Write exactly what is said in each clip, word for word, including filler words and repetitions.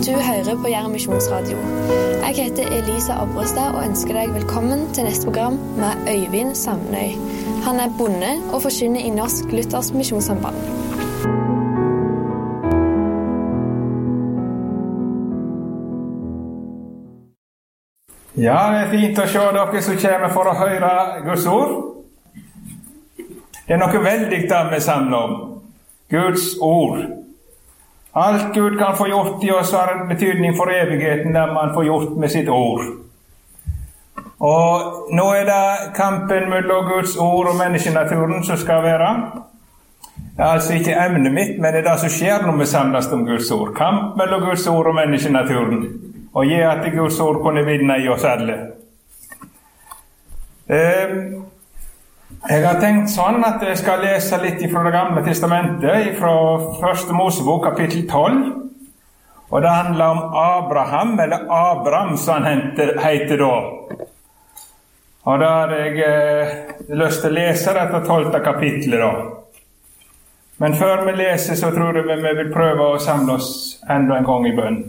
Du hører på Jæren Misjonsradio. Jeg heter Elisa Abrestad og ønsker deg velkommen til neste program med Øyvind Samnøy. Han er bonde og forkynner i Norsk Luthersk Misjonssamband. Ja, det er fint å se dere som kommer for å høre Guds ord. Det er noe veldig da vi samler om. Guds ord. Alt Gud kan få gjort i oss har en betydning for evigheten der man får gjort med sitt ord. Og nå er det kampen mellom Guds ord og menneskenaturen som skal være. Det er altså ikke emnet mitt, men det er det som skjer når vi samles om Guds ord. Kamp mellom Guds ord og menneskenaturen. Og gi at Guds ord kunne vinne i oss alle. Eh, Jeg har tenkt sånn at jeg skal lese litt fra Det gamle testamentet, fra første Mosebok, kapittel tolv. Og det handler om Abraham, eller Abram, som han heter da. Og da har jeg eh, lyst til å lese dette tolvte kapittelet da. Men før vi leser, så tror jeg vi vil prøve å samle oss enda en gang i bønn.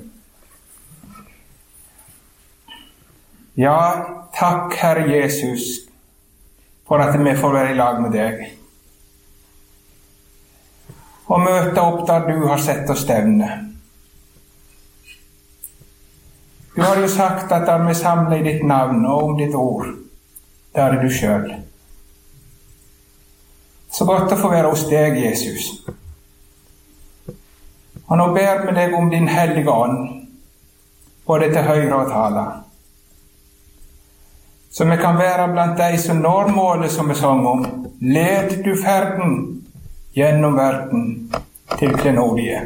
Ja, takk Herre Jesus, for at vi får være i lag med deg. Og møte opp der du har sett oss stevne. Du har jo sagt at der vi samler i ditt navn og om ditt ord, der er du selv. Så godt å få være hos deg, Jesus. Og nå ber vi deg om din hellige ånd, både til høyre og tale. Så vi kan være blant de som når målet som vi sang om. Led du ferden gjennom verden til klenodie.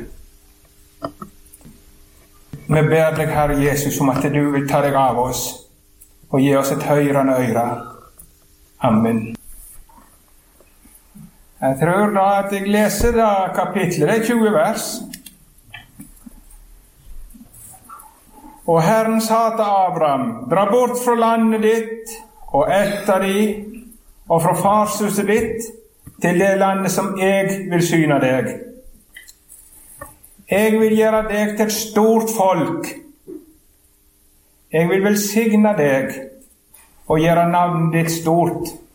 Vi ber deg, Herre Jesus, om at du vil ta deg av oss og gi oss et hørende øre. Amen. Jeg tror da at jeg leser da kapitlet, det er tjue vers. Og Herren sa til Abraham, dra bort fra landet ditt, og etter de, og fra farshuset ditt, til det landet som jeg vil syne deg. Jeg vil gjøre deg til et stort folk. Jeg vil velsigne deg, og gjøre navnet ditt stort,